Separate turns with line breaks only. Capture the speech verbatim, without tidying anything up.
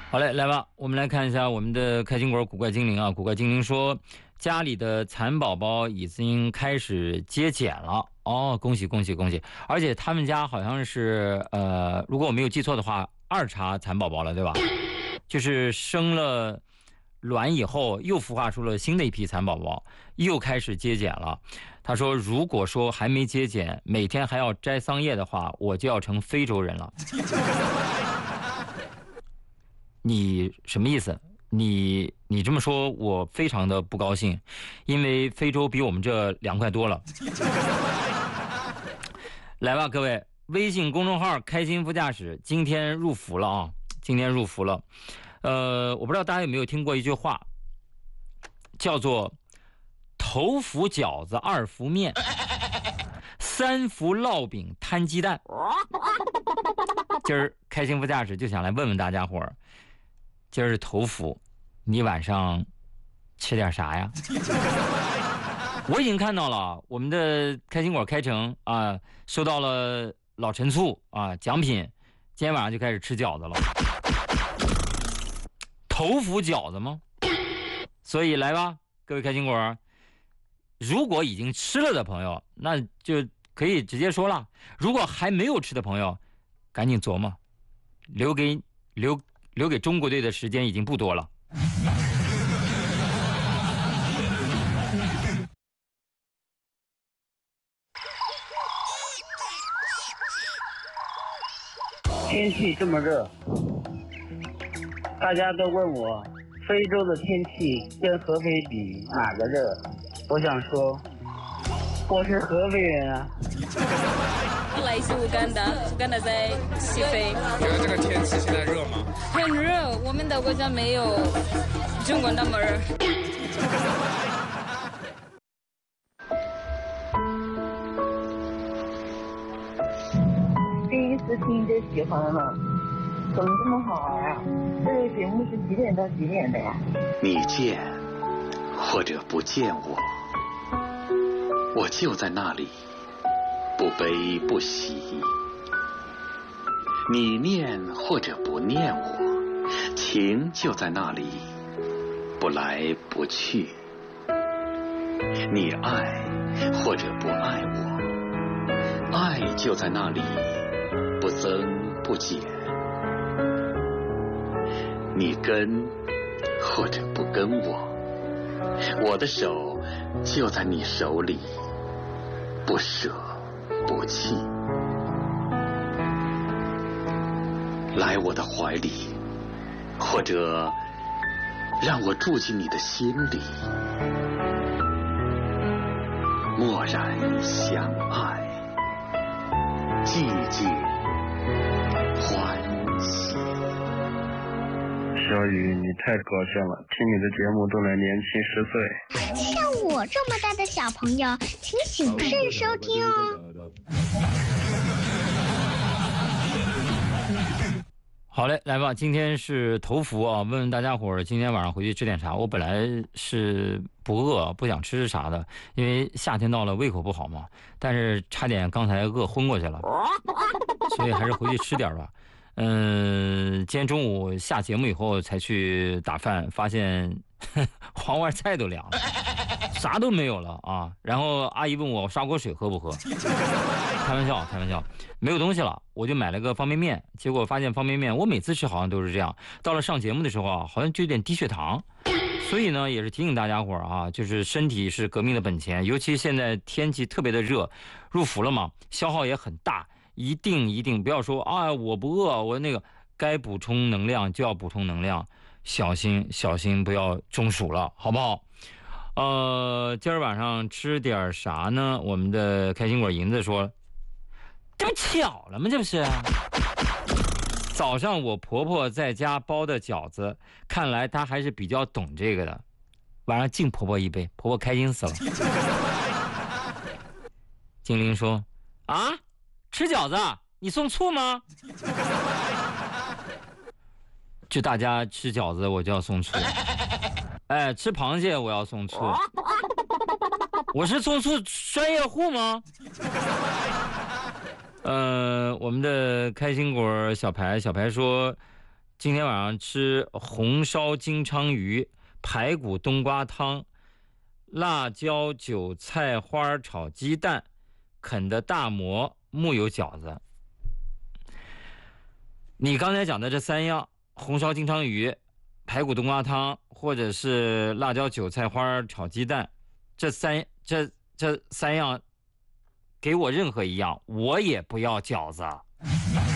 好嘞，来吧，我们来看一下我们的开心果古怪精灵啊。古怪精灵说，家里的蚕宝宝已经开始接茧了哦，恭喜恭喜恭喜！而且他们家好像是呃，如果我没有记错的话，二茬蚕宝宝了，对吧？就是生了卵以后，又孵化出了新的一批蚕宝宝，又开始接茧了。他说，如果说还没接茧，每天还要摘桑叶的话，我就要成非洲人了。你什么意思？你你这么说，我非常的不高兴，因为非洲比我们这凉快多了。来吧，各位，微信公众号“开心副驾驶”今天入伏了啊！今天入伏了。呃，我不知道大家有没有听过一句话，叫做“头伏饺子二伏面，三伏烙饼摊鸡蛋”。今儿开心副驾驶就想来问问大家伙儿。今儿是头伏，你晚上吃点啥呀？我已经看到了，我们的开心果开成啊，收到了老陈醋啊奖品，今天晚上就开始吃饺子了。头伏饺子吗？所以来吧，各位开心果，如果已经吃了的朋友，那就可以直接说了；如果还没有吃的朋友，赶紧琢磨，留给留。留给中国队的时间已经不多了。
天气这么热，大家都问我非洲的天气跟合肥比哪个热？我想说，我是合肥人啊。
我来自乌干达，乌干达在西非。
觉得这个天气现在热吗？
很热，我们的国家没有中国那么热。
第一次听就喜欢了，怎么这么好玩啊？这个节目是几点到几点的呀？
你见或者不见我，我就在那里。不悲不喜，你念或者不念我，情就在那里，不来不去。你爱或者不爱我，爱就在那里，不增不减。你跟或者不跟我，我的手就在你手里，不舍不弃。来我的怀里，或者让我住进你的心里，默然相爱，寂静欢喜。
小雨，你太搞笑了，听你的节目都能年轻十岁。
像我这么大的小朋友，请谨慎收听哦。
好嘞，来吧，今天是头伏啊，问问大家伙儿，今天晚上回去吃点啥？我本来是不饿，不想吃啥的，因为夏天到了，胃口不好嘛。但是差点刚才饿昏过去了，所以还是回去吃点吧。嗯，今天中午下节目以后才去打饭，发现呵黄花菜都凉了，啥都没有了啊。然后阿姨问我砂锅水喝不喝，开玩笑，开玩笑，没有东西了，我就买了个方便面。结果发现方便面，我每次吃好像都是这样，到了上节目的时候啊，好像就有点低血糖。所以呢，也是提醒大家伙儿啊，就是身体是革命的本钱，尤其现在天气特别的热，入伏了嘛，消耗也很大。一定一定不要说啊，我不饿，我那个该补充能量就要补充能量，小心小心不要中暑了，好不好？呃，今儿晚上吃点啥呢？我们的开心果银子说，这不巧了吗？这不是？早上我婆婆在家包的饺子，看来她还是比较懂这个的。晚上敬婆婆一杯，婆婆开心死了。精灵说，啊？吃饺子你送醋吗？就大家吃饺子我就要送醋，哎，吃螃蟹我要送醋，我是送醋专业户吗？呃，我们的开心果小排小排说， 今天晚上吃红烧金鲳鱼、排骨冬瓜汤、辣椒韭菜花炒鸡蛋、啃的大馍、木有饺子。你刚才讲的这三样，红烧金鲳鱼、排骨冬瓜汤，或者是辣椒韭菜花炒鸡蛋，这三这这三样，给我任何一样，我也不要饺子。